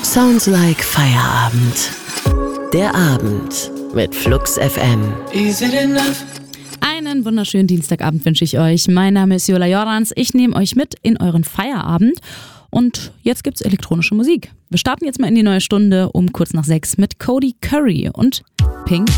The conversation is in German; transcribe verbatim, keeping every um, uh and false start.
Sounds like Feierabend. Der Abend mit Flux F M. Is it enough? Einen wunderschönen Dienstagabend wünsche ich euch. Mein Name ist Jola Jorans. Ich nehme euch mit in euren Feierabend. Und jetzt gibt's elektronische Musik. Wir starten jetzt mal in die neue Stunde um kurz nach sechs mit Cody Curry und Pink